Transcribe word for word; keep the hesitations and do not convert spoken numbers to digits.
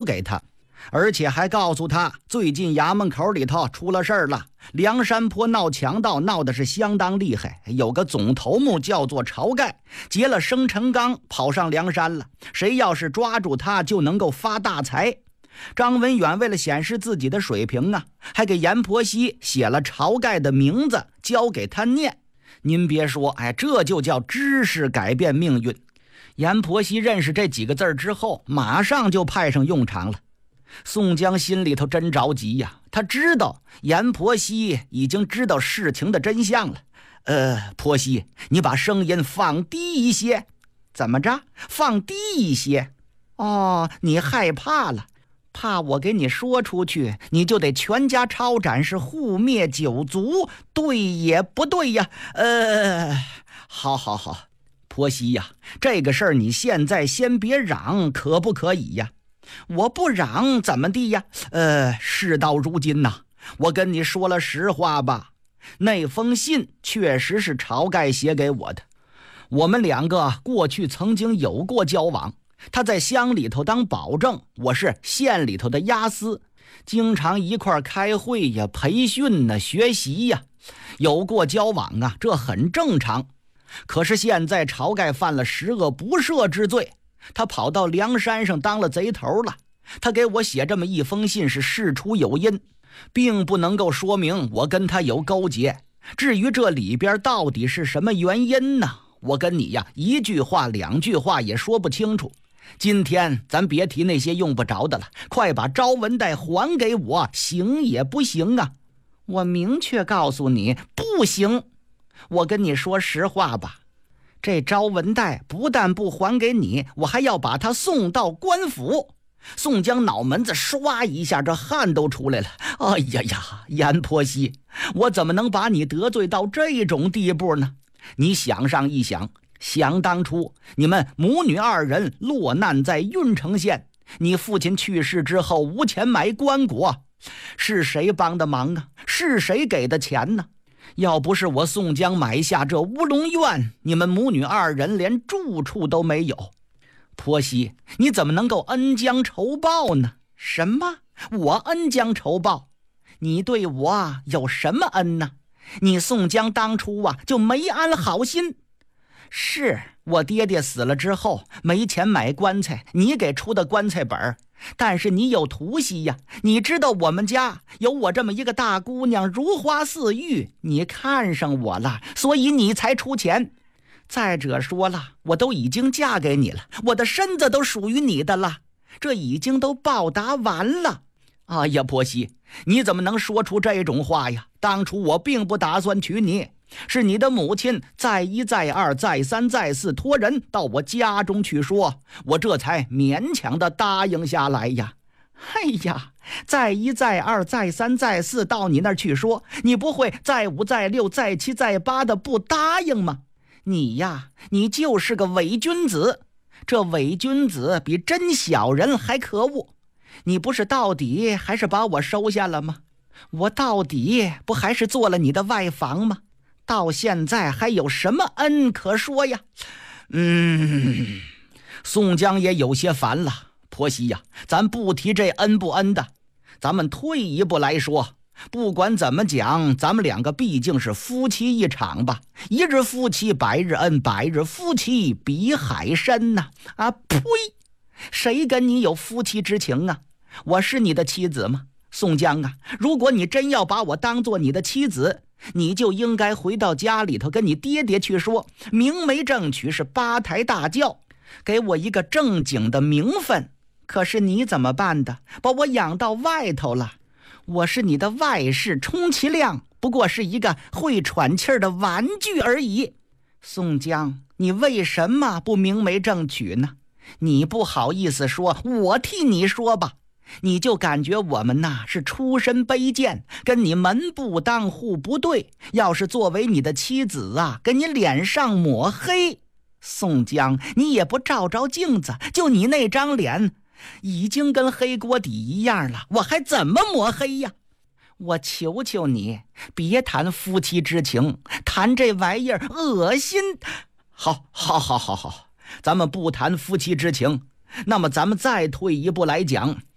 给他，而且还告诉他最近衙门口里头出了事儿了，梁山坡闹强盗，闹的是相当厉害，有个总头目叫做晁盖，劫了生辰纲，跑上梁山了，谁要是抓住他就能够发大财。张文远为了显示自己的水平啊，还给阎婆惜写了晁盖的名字，交给他念。您别说，哎，这就叫知识改变命运。阎婆惜认识这几个字之后，马上就派上用场了。宋江心里头真着急呀，他知道阎婆惜已经知道事情的真相了。呃，婆惜，你把声音放低一些。怎么着？放低一些？哦，你害怕了。怕我给你说出去，你就得全家抄斩，是护灭九族，对也不对呀？呃，好好好，婆惜呀，这个事儿你现在先别嚷，可不可以呀？我不嚷怎么地呀？呃，事到如今呐，我跟你说了实话吧，那封信确实是晁盖写给我的，我们两个过去曾经有过交往。他在乡里头当保正，我是县里头的押司，经常一块开会呀、培训呢、学习呀，有过交往啊，这很正常。可是现在晁盖犯了十恶不赦之罪，他跑到梁山上当了贼头了。他给我写这么一封信是事出有因，并不能够说明我跟他有勾结。至于这里边到底是什么原因呢？我跟你呀，一句话两句话也说不清楚。今天咱别提那些用不着的了，快把招文袋还给我，行也不行啊？我明确告诉你，不行。我跟你说实话吧，这招文袋不但不还给你，我还要把它送到官府。宋江脑门子唰一下，这汗都出来了。哎呀呀，阎婆惜，我怎么能把你得罪到这种地步呢？你想上一想，想当初你们母女二人落难在郓城县，你父亲去世之后无钱买棺椁，是谁帮的忙啊？是谁给的钱呢？要不是我宋江买下这乌龙院，你们母女二人连住处都没有。婆惜，你怎么能够恩将仇报呢？什么？我恩将仇报？你对我有什么恩呢？你宋江当初啊就没安好心。是我爹爹死了之后没钱买棺材，你给出的棺材本，但是你有图息呀，你知道我们家有我这么一个大姑娘如花似玉，你看上我了，所以你才出钱。再者说了，我都已经嫁给你了，我的身子都属于你的了，这已经都报答完了。哎呀，婆惜，你怎么能说出这种话呀？当初我并不打算娶你，是你的母亲再一再二再三再四托人到我家中去说，我这才勉强的答应下来呀。哎呀，再一再二再三再四到你那儿去说，你不会再五再六再七再八的不答应吗？你呀，你就是个伪君子，这伪君子比真小人还可恶。你不是到底还是把我收下了吗？我到底不还是做了你的外房吗？到现在还有什么恩可说呀？嗯，宋江也有些烦了。婆惜呀，咱不提这恩不恩的，咱们退一步来说，不管怎么讲，咱们两个毕竟是夫妻一场吧，一日夫妻百日恩，百日夫妻比海深呐。啊呸！谁跟你有夫妻之情啊？我是你的妻子吗？宋江啊，如果你真要把我当做你的妻子，你就应该回到家里头跟你爹爹去说，明媒正娶是八抬大轿，给我一个正经的名分。可是你怎么办的？把我养到外头了。我是你的外室，充其量不过是一个会喘气儿的玩具而已。宋江，你为什么不明媒正娶呢？你不好意思说，我替你说吧。你就感觉我们呐是出身卑贱，跟你门不当户不对，要是作为你的妻子啊，跟你脸上抹黑。宋江，你也不照照镜子，就你那张脸已经跟黑锅底一样了，我还怎么抹黑呀？我求求你，别谈夫妻之情，谈这玩意儿恶心。好好好好好，咱们不谈夫妻之情，那么咱们再退一步来讲，